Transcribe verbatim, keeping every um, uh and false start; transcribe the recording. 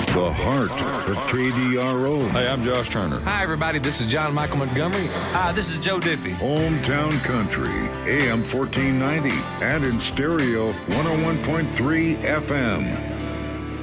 The heart of K D R O. Hey, I'm Josh Turner. Hi, everybody. This is John Michael Montgomery. Hi, this is Joe Diffie. Hometown Country, A M fourteen ninety, and in stereo, one oh one point three F M.